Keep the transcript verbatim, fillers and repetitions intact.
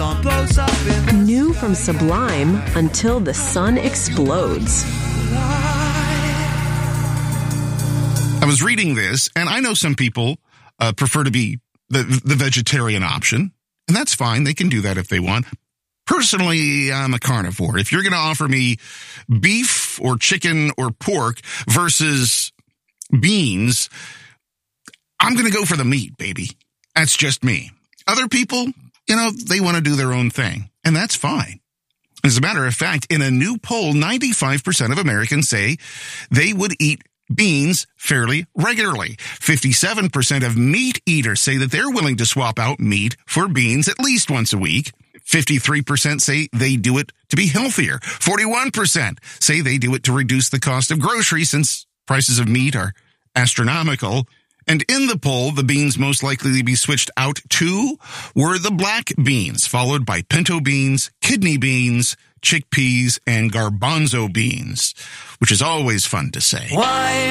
New from Sublime until the sun explodes. I was reading this, and I know some people uh, prefer to be the, the vegetarian option, and that's fine. They can do that if they want. Personally, I'm a carnivore. If you're going to offer me beef or chicken or pork versus beans, I'm going to go for the meat, baby. That's just me. Other people, you know, they want to do their own thing, and that's fine. As a matter of fact, in a new poll, ninety-five percent of Americans say they would eat beans fairly regularly. fifty-seven percent of meat eaters say that they're willing to swap out meat for beans at least once a week. fifty-three percent say they do it to be healthier. forty-one percent say they do it to reduce the cost of groceries since prices of meat are astronomical. And in the poll, the beans most likely to be switched out to were the black beans, followed by pinto beans, kidney beans, chickpeas, and garbanzo beans, which is always fun to say. Why